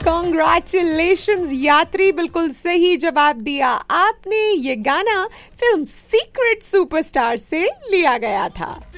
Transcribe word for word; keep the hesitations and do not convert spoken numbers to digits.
Congratulations यात्री, बिल्कुल सही जवाब दिया आपने। ये गाना फिल्म सीक्रेट सुपरस्टार से लिया गया था।